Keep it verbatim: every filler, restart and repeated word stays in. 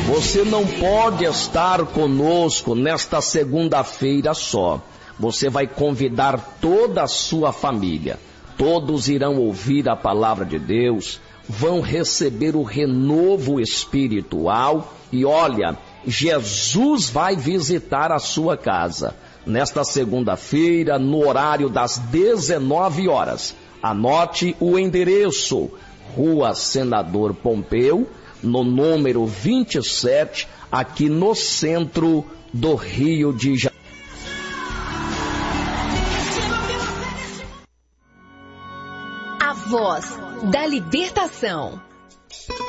Você não pode estar conosco nesta segunda-feira só. Você vai convidar toda a sua família. Todos irão ouvir a palavra de Deus, vão receber o renovo espiritual e olha, Jesus vai visitar a sua casa. Nesta segunda-feira, no horário das dezenove horas. Anote o endereço: Rua Senador Pompeu, no número vinte e sete, aqui no centro do Rio de Janeiro. A voz da libertação.